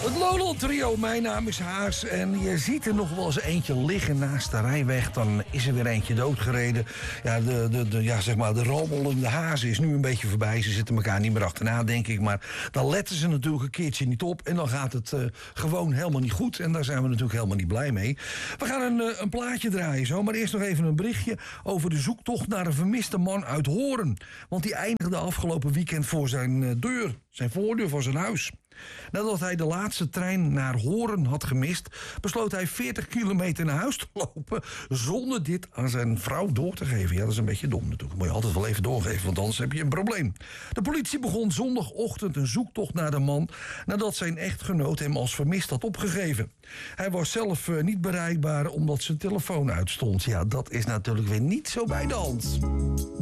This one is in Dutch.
Het Lowland Trio, mijn naam is Haas. En je ziet er nog wel eens eentje liggen naast de rijweg. Dan is er weer eentje doodgereden. Ja, de rommelende hazen is nu een beetje voorbij. Ze zitten elkaar niet meer achterna, denk ik. Maar dan letten ze natuurlijk een keertje niet op. En dan gaat het gewoon helemaal niet goed. En daar zijn we natuurlijk helemaal niet blij mee. We gaan een plaatje draaien zo. Maar eerst nog even een berichtje over de zoektocht naar een vermiste man uit Hoorn. Want die eindigde afgelopen weekend voor zijn deur. Zijn voordeur van zijn huis. Nadat hij de laatste trein naar Hoorn had gemist, besloot hij 40 kilometer naar huis te lopen zonder dit aan zijn vrouw door te geven. Ja, dat is een beetje dom natuurlijk. Dat moet je altijd wel even doorgeven, want anders heb je een probleem. De politie begon zondagochtend een zoektocht naar de man nadat zijn echtgenoot hem als vermist had opgegeven. Hij was zelf niet bereikbaar omdat zijn telefoon uitstond. Ja, dat is natuurlijk weer niet zo bij de hand.